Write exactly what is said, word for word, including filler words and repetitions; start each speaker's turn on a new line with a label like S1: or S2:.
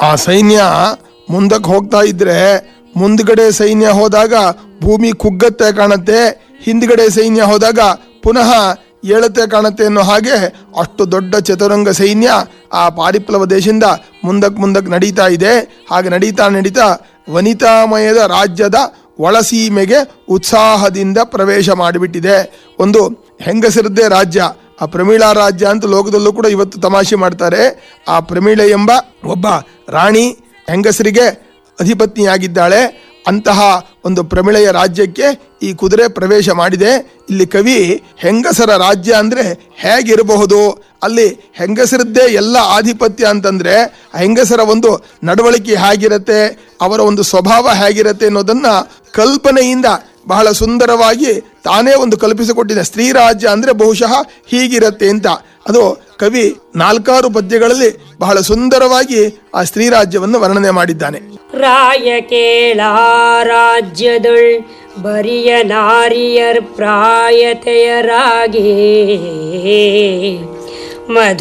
S1: ಆ ಸೈನ್ಯ ಮುಂದಕ್ಕೆ ಹೋಗ್ತಾ ಇದ್ರೆ ಮುಂದ್ಗಡೆ ಸೈನ್ಯ ಹೋದಾಗ ಭೂಮಿ ಕುಗ್ಗತ್ತೆ ಕಾಣತ್ತೆ, ಹಿಂದ್ಗಡೆ ಸೈನ್ಯ ಹೋದಾಗ ಪುನಃ ಏಳತೆ ಕಾಣತ್ತೆ ಅನ್ನೋ ಹಾಗೆ ಅಷ್ಟು ದೊಡ್ಡ ಚತುರಂಗ ಸೈನ್ಯ ಆ ಪಾರಿಪ್ಲವ ದೇಶದಿಂದ ಮುಂದಕ್ಕೆ ಮುಂದಕ್ಕೆ ನಡೀತಾ ಇದೆ. ಹಾಗೆ ನಡೀತಾ ನಡೀತಾ ವನಿತಾಮಯದ ರಾಜ್ಯದ ಒಳಸೀಮೆಗೆ ಉತ್ಸಾಹದಿಂದ ಪ್ರವೇಶ ಮಾಡಿಬಿಟ್ಟಿದೆ. ಒಂದು ಹೆಂಗಸರದ್ದೇ ರಾಜ್ಯ, ಆ ಪ್ರಮೀಳಾ ರಾಜ್ಯ ಅಂತ ಲೋಕದಲ್ಲೂ ಕೂಡ ಇವತ್ತು ತಮಾಷೆ ಮಾಡ್ತಾರೆ. ಆ ಪ್ರಮೀಳೆ ಎಂಬ ಒಬ್ಬ ರಾಣಿ ಹೆಂಗಸರಿಗೆ ಅಧಿಪತ್ನಿಯಾಗಿದ್ದಾಳೆ. ಅಂತಹ ಒಂದು ಪ್ರಮಿಳೆಯ ರಾಜ್ಯಕ್ಕೆ ಈ ಕುದುರೆ ಪ್ರವೇಶ ಮಾಡಿದೆ. ಇಲ್ಲಿ ಕವಿ ಹೆಂಗಸರ ರಾಜ್ಯ ಅಂದ್ರೆ ಹೇಗಿರಬಹುದು, ಅಲ್ಲಿ ಹೆಂಗಸರದ್ದೇ ಎಲ್ಲ ಆಧಿಪತ್ಯ ಅಂತಂದ್ರೆ ಹೆಂಗಸರ ಒಂದು ನಡವಳಿಕೆ ಹೇಗಿರತ್ತೆ, ಅವರ ಒಂದು ಸ್ವಭಾವ ಹೇಗಿರತ್ತೆ ಅನ್ನೋದನ್ನ ಕಲ್ಪನೆಯಿಂದ ಬಹಳ ಸುಂದರವಾಗಿ ತಾನೇ ಒಂದು ಕಲ್ಪಿಸಿಕೊಟ್ಟಿದೆ. ಸ್ತ್ರೀ ರಾಜ್ಯ ಅಂದ್ರೆ ಬಹುಶಃ ಹೀಗಿರತ್ತೆ ಅಂತ. ಅದು ಕವಿ ನಾಲ್ಕಾರು ಪದ್ಯಗಳಲ್ಲಿ ಬಹಳ ಸುಂದರವಾಗಿ ಆ ಸ್ತ್ರೀ ರಾಜ್ಯವನ್ನು ವರ್ಣನೆ ಮಾಡಿದ್ದಾನೆ.
S2: ರಾಯ ಕೇಳ ರಾಜ್ಯದೊಳ್ ಬರಿಯ ನಾರಿಯರ್ ಪ್ರಾಯತೆಯರಾಗಿ ಮಧು